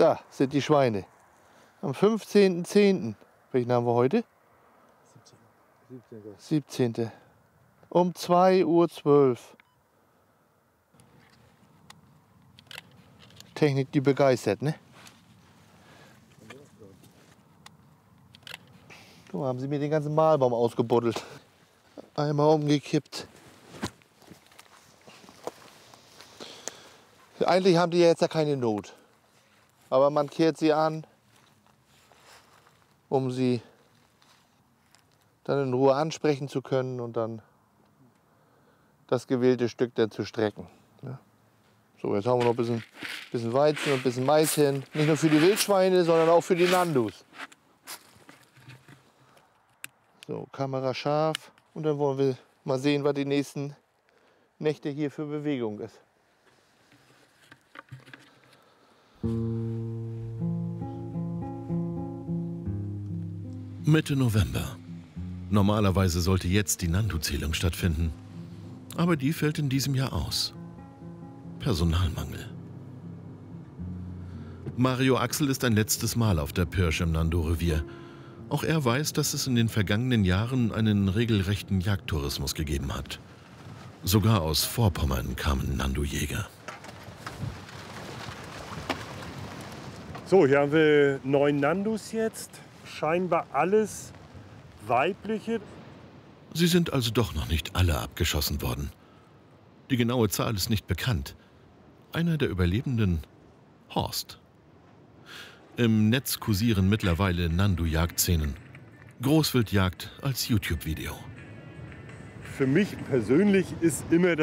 Da sind die Schweine. Am 15.10. Welchen haben wir heute? 17. Um 2:12 Uhr. Technik, die begeistert, ne? Guck mal, haben sie mir den ganzen Mahlbaum ausgebuddelt. Einmal umgekippt. Eigentlich haben die ja jetzt ja keine Not. Aber man kehrt sie an, um sie dann in Ruhe ansprechen zu können und dann das gewählte Stück dann zu strecken. Ja. So, jetzt haben wir noch ein bisschen Weizen und ein bisschen Mais hin. Nicht nur für die Wildschweine, sondern auch für die Nandus. So, Kamera scharf. Und dann wollen wir mal sehen, was die nächsten Nächte hier für Bewegung ist. Mitte November. Normalerweise sollte jetzt die Nandu-Zählung stattfinden. Aber die fällt in diesem Jahr aus. Personalmangel. Mario Axel ist ein letztes Mal auf der Pirsch im Nandu-Revier. Auch er weiß, dass es in den vergangenen Jahren einen regelrechten Jagdtourismus gegeben hat. Sogar aus Vorpommern kamen Nandu-Jäger. So, hier haben wir 9 Nandus jetzt. Scheinbar alles weibliche. Sie sind also doch noch nicht alle abgeschossen worden. Die genaue Zahl ist nicht bekannt. Einer der Überlebenden, Horst. Im Netz kursieren mittlerweile Nandu-Jagdszenen. Großwildjagd als YouTube-Video. Für mich persönlich ist immer